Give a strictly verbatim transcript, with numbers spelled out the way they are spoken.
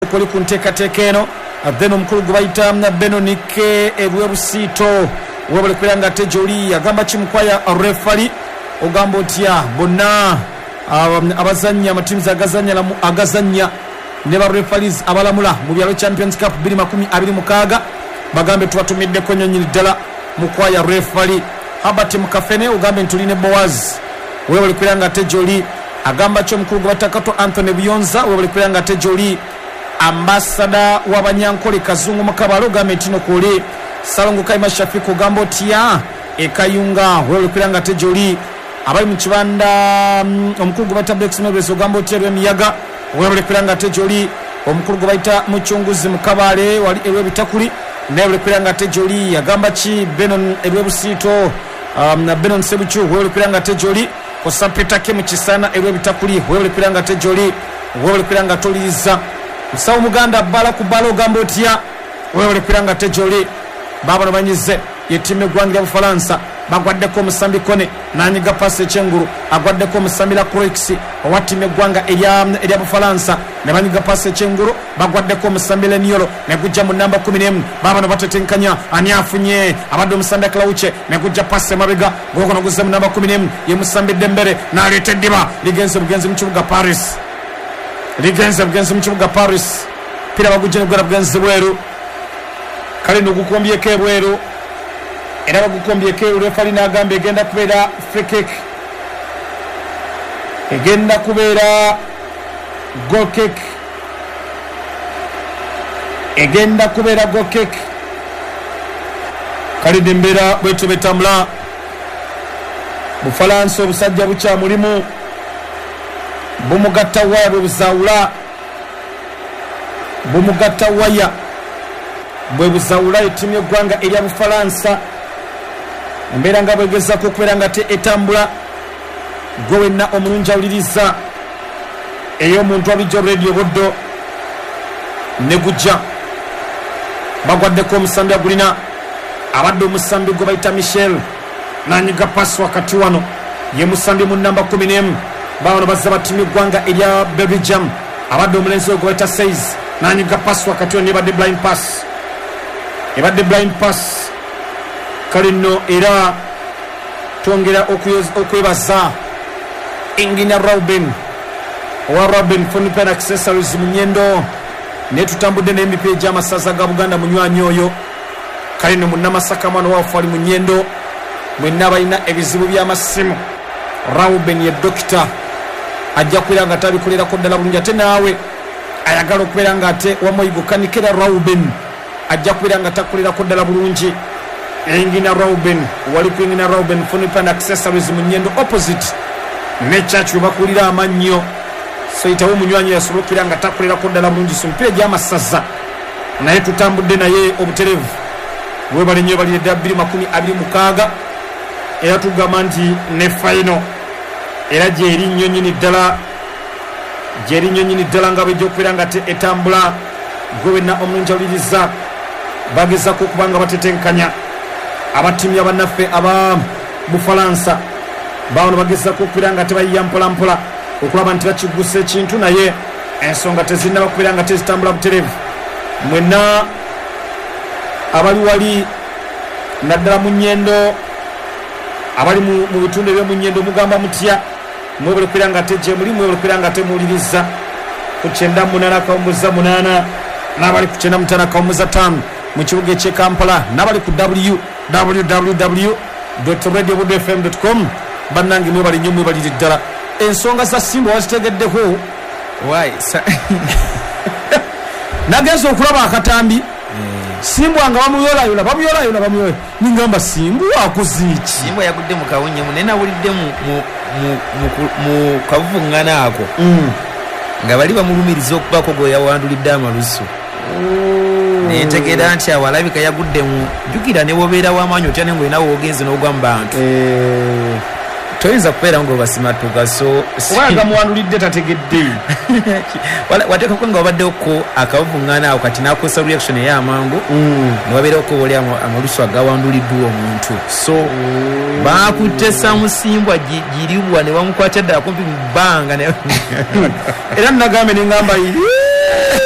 kuli kunteekateeka eno then omukulu gwe bayita Benonike Ebwebusiito webale kwera nga tejoli agamba kimukwaya refali ogamba otya bonna abazanya amatimu agazanya agazanya ne ba referees abalamula mu byalo Champions Cup bbiri makumi abiri mukaaga bagambe tubatumiddeko nnyonyi ddala mukwaya refali Habert Mukafene ugambe ntuline Boaz webale kwera nga tejoli agamba kyo mukulu gwe batakato Anthony Biyonza webale kwera nga tejoli ambassador w'abanyankole Kazungu Makabalo gambe tino kule Salongo Kaima Shafiku gambo tia ekayunga webale kwera nga tejoli abali mu kibanda omukulu gwe bayita Bex Nobles gambo tia Rwemiyaga webale kwera nga tejoli omukulu gwe bayita Muchunguzi Mukabale wali ewe bitakuli webale kwera nga tejoli agamba ki Benon Ebwebusiito um, na Benon Sebuchu webale kwera nga tejoli osapita ke mu kisana ewe bitakuli webale kwera nga tejoli webale kwera nga toliza Musawo Muganda bala ku balo gambo tia webale kwera nga tejoli baba no banyize yetime gwangira Bufaransa bagwaddeko musambi kone nanyiga passe chenguru agwaddeko musambira Croix owatime gwanga erya erya Bufaransa ne banyiga passe chenguru bagwaddeko musambira Niolo ne kujja mu namba kumi n'emu baba no batetenkanya ani afunye abadde musanda Klauche ne kujja passe mabega goko no guzza mu namba kumi n'emu ye musambi Dembele na lete diba ligenze bugenze mu kibuga Paris ligenze bugenze mu kibuga Paris pira bagujje ngora bugenze bweru kale no gukombye ke bweru era bagukombye ke refali nagambe egenda kubeera free kick egenda kubeera goal kick egenda kubeera goal kick kale dembera bwetu betambula Bufalansa obusajja bucha mulimu bumugatta waya buzawula bumugatta waya bwe buzawula etimu y'eggwanga erya Bufalansa mbera nga bwegeza ko kwera nga te etambula gowe na omulunja uliriza eyo muntu abijo radio boddo ne gujja bagwadde ko musambi agulina abadde omusambi gwe bayita Michel nanyiga pass wakati wano ye musambi mu namba kumi n'emu bawono bazza batimu gwanga erya Belgium abadde omulenzi gwe bayita Seiz nanyiga pass wakati wano ebadde blind pass ebadde blind pass kalino era tongera okwebaza Engina Robin wa Robin Furniture Accessories munyendo ne tutambudde ne M P gy'amasaza ga Buganda munywanyi oyo kalino munnamasaka mwana wa fali munyendo mwenna balina ebizibu by'amasimu Robin ye doctor ajja kwera nga tabikolera ko ddala bulungi ate naawe ayagala okubeera nga ate wamoyigokanikira Robin ajja kwera nga takolera ko ddala bulungi Engina Robin wali ku Engina Robin Furniture Accessories munyendo opposite ne church bakulira amannyo so itawo munywanyi yasobokera nga takolera ko ddala bulungi sumpire gy'amasaza naye tutambudde naye obuterevu we bali nnyo bali bbiri makumi abiri mukaaga era tugamba nti ne final era gyeri nnyo nnyini ddala gyeri nnyo nnyini ddala nga bwejjokubeera nga te etambula gwe wenna omulungi awuliriza bagezako okubanga batetenkanya abatimu abannaffe aba Bufalansa bawono bagezako okubeera nga tebayiya mpola mpola okulaba nti bakigusa ekintu naye ensonga tezinna bakubeera nga tezitambula buterevu mwenna abali wali naddala mu nnyendo abali mu bitundu ebyomunyendo mugamba mutya mwebale kubeera nga tejje muli mwebale kubeera nga temuwuliriza ku kyenda munaana kawumuza munaana n'abali ku kyenda mutaano kawumuza ttaano mu kibuga eky'e Kampala n'abali ku w w w dot radio buddo f m dot com bannange mwebale nnyo mwebalire ddala ensonga za Simba wazitegeddeko why nagenza okulaba akatambi Simba nga bamuyolayula bamuyolayula bamuyola ningamba Simba akoziki Simba yagudde mu kawunye munena wulidde mu mu kavungana ako nga bali bamulumiriza okubako gwe yawandulidde amalusu netegera nti awalabika yagudde mu jukira ne wobeera w'amaanyi otya nengo inawo ogenze n'ogwa mu bantu toyinza kubeera ngo basimatuka so waga muwandulidde tategedde wateekako nga wabaddeko akavungana ako kati nakosa reaction ey'amangu newabeerako oli amalusu agawanduliddwa omuntu so bakutte Samusimbwa giribwa ne bamukwata ddala kumpi mu bbanga era nnagambe nengamba